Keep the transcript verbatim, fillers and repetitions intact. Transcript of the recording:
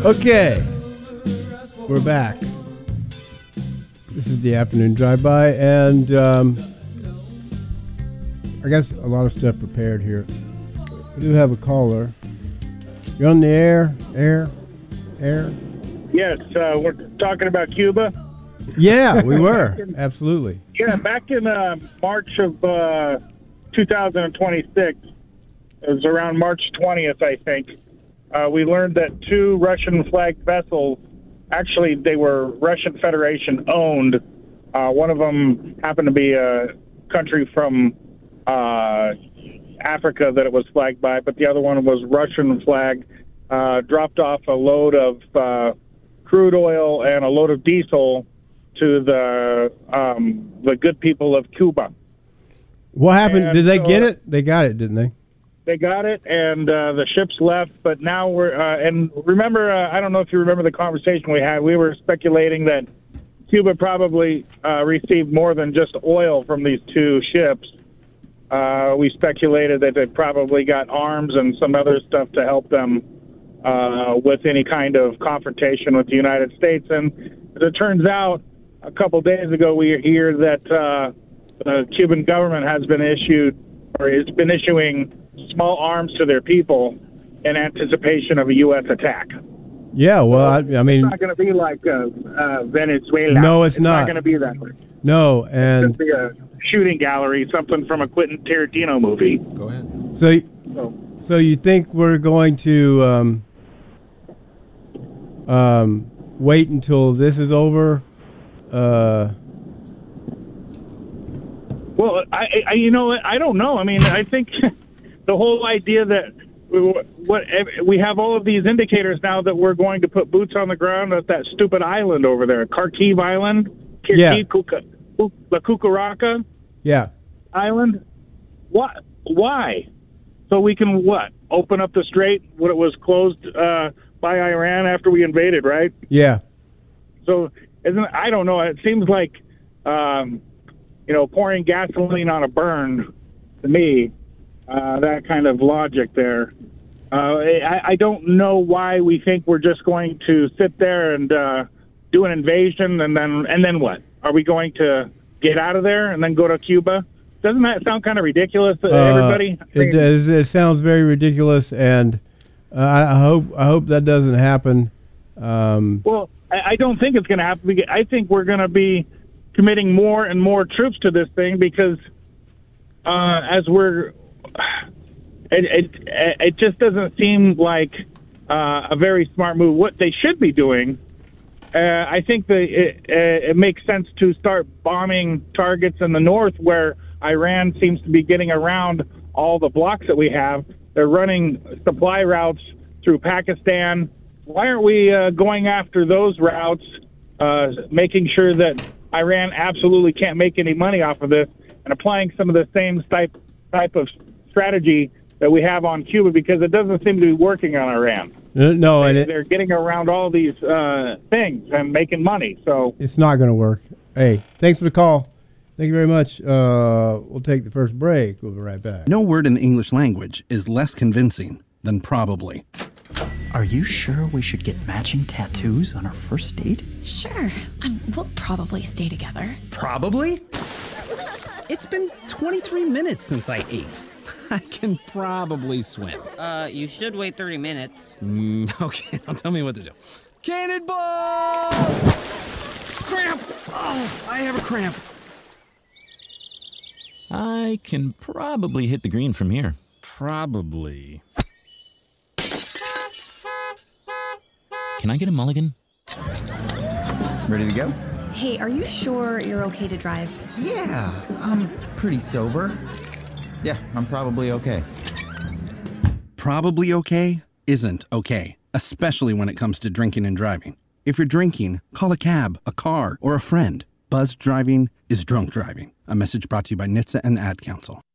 Okay, we're back. This is the afternoon drive-by, and um, I got a lot of stuff prepared here. We do have a caller. You're on the air, air, air. Yes, uh, we're talking about Cuba. Yeah, we were. Absolutely. Yeah, back in uh, March of uh, two thousand twenty-six, it was around March twentieth, I think, uh, we learned that two Russian-flagged vessels, actually they were Russian Federation-owned. Uh, one of them happened to be a country from uh, Africa that it was flagged by, but the other one was Russian-flagged, uh, dropped off a load of uh, crude oil and a load of diesel to the um, the good people of Cuba. What happened? And Did they so get it? They got it, didn't they? They got it, and uh, the ships left. But now we're uh, and remember, uh, I don't know if you remember the conversation we had. We were speculating that Cuba probably uh, received more than just oil from these two ships. Uh, we speculated that they probably got arms and some other stuff to help them uh, with any kind of confrontation with the United States. And as it turns out, a couple days ago, we hear that uh, the Cuban government has been issued, or has been issuing small arms to their people in anticipation of a U S attack. Yeah, well, I, I mean, it's not going to be like uh, uh, Venezuela. No, it's, it's not. not going to be that way. No, and it's going to be a shooting gallery, something from a Quentin Tarantino movie. Go ahead. So, so, so you think we're going to um, um, wait until this is over? Uh, well, I, I, you know, I don't know. I mean, I think the whole idea that we, what we have all of these indicators now that we're going to put boots on the ground at that stupid island over there, Kharkiv Island, Kharkiv, yeah. Kuka, La Kukaraka yeah. Island. What? Why? So we can what? Open up the strait when it was closed uh, by Iran after we invaded, right? Yeah. So isn't I don't know. It seems like um, you know pouring gasoline on a burn to me. Uh, that kind of logic there. Uh, I, I don't know why we think we're just going to sit there and uh, do an invasion and then and then what? Are we going to get out of there and then go to Cuba? Doesn't that sound kind of ridiculous to uh, everybody? I mean, it does. It sounds very ridiculous, and uh, I hope I hope that doesn't happen. Um, well, I, I don't think it's going to happen. I think we're going to be committing more and more troops to this thing because uh, as we're It, it it just doesn't seem like uh, a very smart move. What they should be doing, uh, I think that it, it makes sense to start bombing targets in the north where Iran seems to be getting around all the blocks that we have. They're running supply routes through Pakistan. Why aren't we uh, going after those routes, uh, making sure that Iran absolutely can't make any money off of this and applying some of the same type type of strategy that we have on Cuba, because it doesn't seem to be working on Iran. No, and they, it, they're getting around all these uh, things and making money. So it's not going to work. Hey, thanks for the call. Thank you very much. Uh, we'll take the first break. We'll be right back. No word in the English language is less convincing than probably. Are you sure we should get matching tattoos on our first date? Sure. Um, we'll probably stay together. Probably? It's been twenty-three minutes since I ate. I can probably swim. Uh, you should wait thirty minutes. Mm, okay, now tell me what to do. Cannonball! Cramp! Oh, I have a cramp. I can probably hit the green from here. Probably. Can I get a mulligan? Ready to go? Hey, are you sure you're okay to drive? Yeah, I'm pretty sober. Yeah, I'm probably okay. Probably okay isn't okay, especially when it comes to drinking and driving. If you're drinking, call a cab, a car, or a friend. Buzzed driving is drunk driving. A message brought to you by N H T S A and the Ad Council.